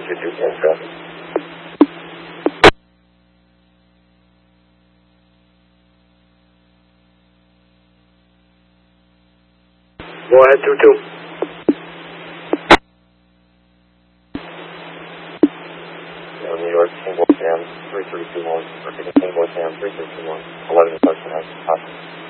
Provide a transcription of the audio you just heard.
222 can traffic. Go ahead, 22. New York, King Sam 3321, or King Sam 3321, 11 Western House.